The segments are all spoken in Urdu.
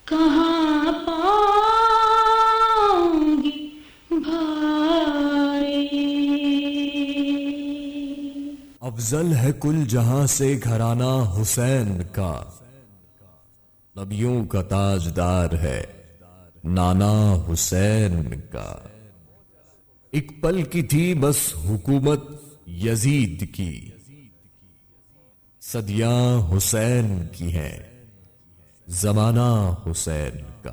کہاں پاؤں گی بھائی. افضل ہے کل جہاں سے گھرانہ حسین کا، نبیوں کا تاجدار ہے نانا حسین کا. ایک پل کی تھی بس حکومت یزید کی، صدیاں حسین کی ہیں زمانہ حسین کا.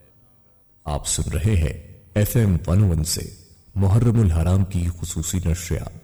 آپ سن رہے ہیں FM 101 سے محرم الحرام کی خصوصی نشریات.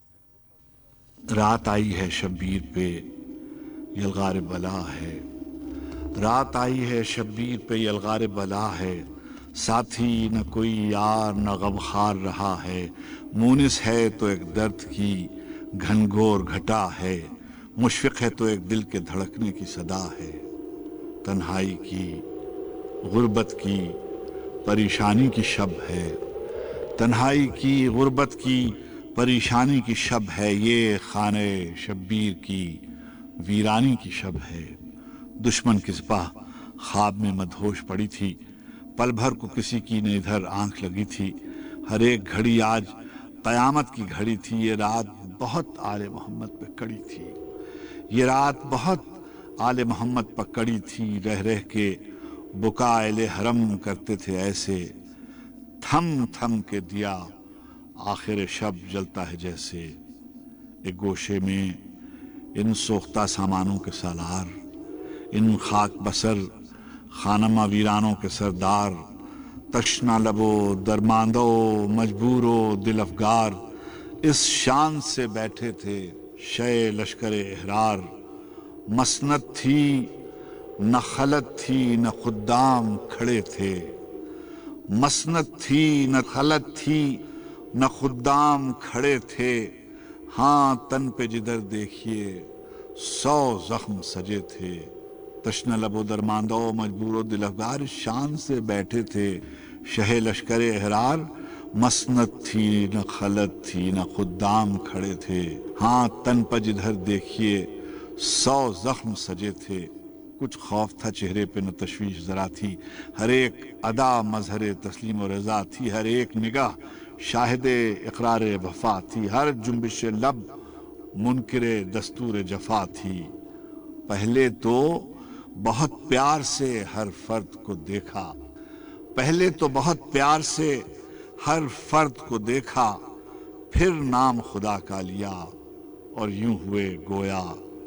رات آئی ہے شبیر پہ یلغار بلا ہے، رات آئی ہے شبیر پہ یلغار بلا ہے. ساتھی نہ کوئی یار نہ غمخوار رہا ہے، مونس ہے تو ایک درد کی گھنگور گھٹا ہے، مشفق ہے تو ایک دل کے دھڑکنے کی صدا ہے. تنہائی کی غربت کی پریشانی کی شب ہے، تنہائی کی غربت کی پریشانی کی شب ہے، یہ خانے شبیر کی ویرانی کی شب ہے. دشمن کی سپاہ خواب میں مدہوش پڑی تھی، پل بھر کو کسی کی نہ ادھر آنکھ لگی تھی. ہر ایک گھڑی آج قیامت کی گھڑی تھی، یہ رات بہت آل محمد پہ کڑی تھی، یہ رات بہت آل محمد پہ کڑی تھی. رہ رہ کے بکا اہل حرم کرتے تھے ایسے، تھم تھم کے دیا آخر شب جلتا ہے جیسے. ایک گوشے میں ان سوختہ سامانوں کے سالار، ان خاک بسر خانمہ ویرانوں کے سردار، تشنہ لبو درماندو مجبورو دل افگار، اس شان سے بیٹھے تھے شے لشکر احرار. مسند تھی نہ خلط تھی نہ خدام کھڑے تھے، مسند تھی نہ خلط تھی نہ خدام کھڑے تھے. ہاں تن پہ جدھر دیکھیے 100 زخم سجے تھے. تشنہ لب و درماندہ و مجبور و دل افگار، شان سے بیٹھے تھے شہ لشکر احرار. مسند تھی نہ خلط تھی نہ خدام کھڑے تھے، ہاں تن پہ جدھر دیکھیے 100 زخم سجے تھے. کچھ خوف تھا چہرے پہ نہ تشویش ذرا تھی، ہر ایک ادا مظہر تسلیم و رضا تھی، ہر ایک نگاہ شاہد اقرار وفا تھی، ہر جنبش لب منکر دستور جفا تھی. پہلے تو بہت پیار سے ہر فرد کو دیکھا، پہلے تو بہت پیار سے ہر فرد کو دیکھا، پھر نام خدا کا لیا اور یوں ہوئے گویا.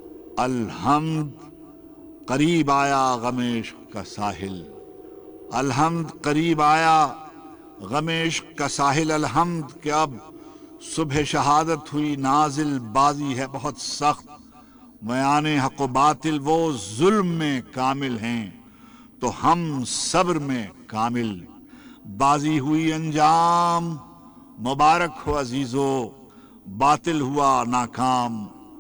الحمد قریب آیا غم عشق کا ساحل، الحمد قریب آیا غم عشق کا ساحل. الحمد کہ اب صبح شہادت ہوئی نازل، بازی ہے بہت سخت، میان حق و باطل وہ ظلم میں کامل ہیں تو ہم صبر میں کامل. بازی ہوئی انجام مبارک ہو عزیزو، باطل ہوا ناکام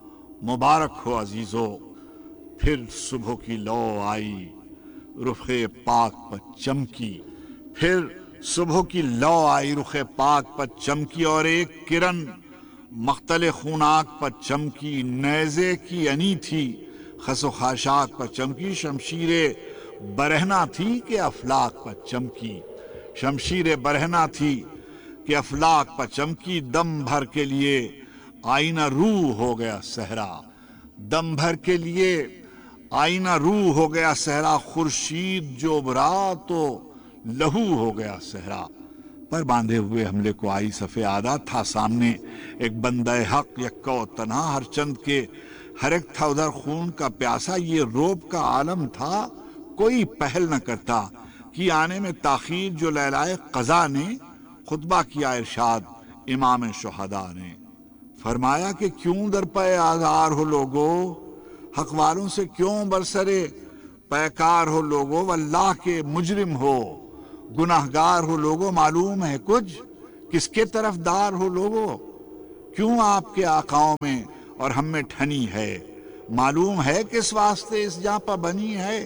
مبارک ہو عزیزو. پھر صبح کی لو آئی رخ پاک پر چمکی، پھر صبح کی لو آئی رخ پاک پر چمکی، اور ایک کرن مختل خوناک پر چمکی. نیزے کی انی تھی خس و خاشاک پر چمکی، شمشیر برہنہ تھی کہ افلاک پر چمکی، شمشیر برہنہ تھی کہ افلاک پر چمکی. دم بھر کے لیے آئینہ روح ہو گیا صحرا، دم بھر کے لیے آئینہ روح ہو گیا صحرا. خورشید جو ابھرا تو لہو ہو گیا صحرا. پر باندھے ہوئے حملے کو آئی صفِ عادہ، تھا سامنے ایک بندہ حق یکا و تنہا، ہر چند کے ہر ایک تھا ادھر خون کا پیاسا. یہ روب کا عالم تھا کوئی پہل نہ کرتا، کی آنے میں تاخیر جو لیلائے قضا نے. خطبہ کیا ارشاد امام شہداء نے، فرمایا کہ کیوں در پہ آزار ہو لوگو، حق والوں سے کیوں برسرے پیکار ہو لوگو. واللہ کے مجرم ہو گناہگار ہو لوگو، معلوم ہے کچھ کس کے طرف دار ہو لوگو. کیوں آپ کے آقاؤں میں اور ہم میں ٹھنی ہے، معلوم ہے کس واسطے اس جہاں پہ بنی ہے.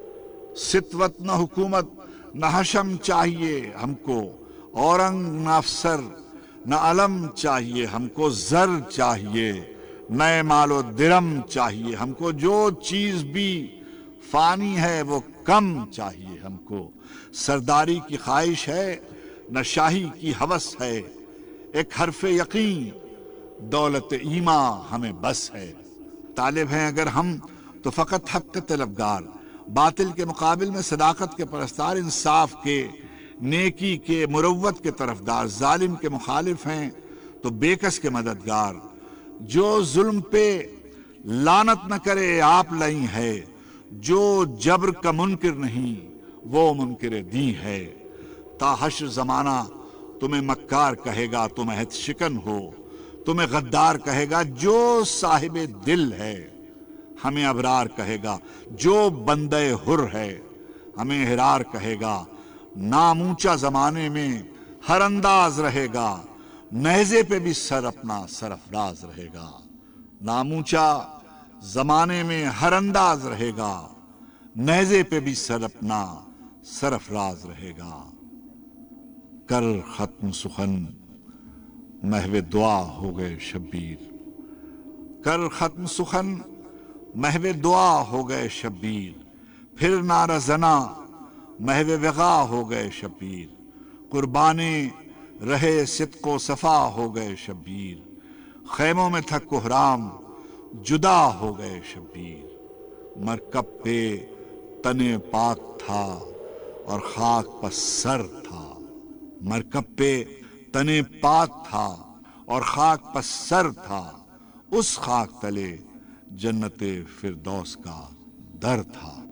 ستوت نہ حکومت نہ حشم چاہیے ہم کو، اورنگ نہ افسر نہ علم چاہیے ہم کو. زر چاہیے نئے مال و درم چاہیے ہم کو، جو چیز بھی فانی ہے وہ کم چاہیے ہم کو، سرداری کی خواہش ہے نہ شاہی کی ہوس ہے، ایک حرف یقین دولت ایمان ہمیں بس ہے۔ طالب ہیں اگر ہم تو فقط حق کے طلبگار، باطل کے مقابل میں صداقت کے پرستار، انصاف کے، نیکی کے، مروت کے طرفدار، ظالم کے مخالف ہیں تو بے کس کے مددگار، جو ظلم پہ لعنت نہ کرے آپ لئی ہے، جو جبر کا منکر نہیں وہ منکر دین ہے۔ تا حشر زمانہ تمہیں مکار کہے گا تم عہد شکن ہو، تمہیں غدار کہے گا جو صاحب دل ہے، ہمیں ابرار کہے گا جو بندے حر ہے، ہمیں حرار کہے گا۔ نام اونچا زمانے میں ہر انداز رہے گا، نیزے پہ بھی سر اپنا سرفراز رہے گا۔ نام اونچا زمانے میں ہر انداز رہے گا، نیزے پہ بھی سر اپنا سرفراز رہے گا۔ کر ختم سخن محو دعا ہو گئے شبیر، کر ختم سخن محو دعا ہو گئے شبیر، پھر نعرہ زنا محو وغا ہو گئے شبیر، قربانے رہے صدق و صفا ہو گئے شبیر، خیموں میں تھا کہرام جدا ہو گئے شبیر، مرکب پہ تن پاک تھا اور خاک پر سر تھا، مرکب پہ تن پاک تھا اور خاک پر سر تھا، اس خاک تلے جنت فردوس کا در تھا۔